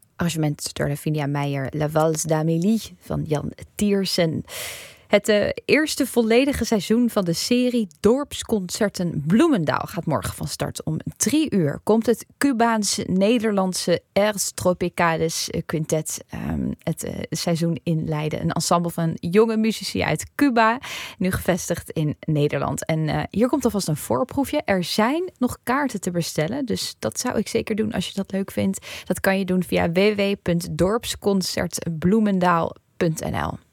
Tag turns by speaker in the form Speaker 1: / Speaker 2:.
Speaker 1: Arrangement door Lavinia Meijer, La Valse d'Amélie van Jan Tiersen. Het eerste volledige seizoen van de serie Dorpsconcerten Bloemendaal gaat morgen van start. Om 3:00 komt het Cubaans-Nederlandse Airs Tropicales Quintet het seizoen inleiden. Een ensemble van jonge muzici uit Cuba, nu gevestigd in Nederland. En hier komt alvast een voorproefje. Er zijn nog kaarten te bestellen, dus dat zou ik zeker doen als je dat leuk vindt. Dat kan je doen via www.dorpsconcertbloemendaal.nl.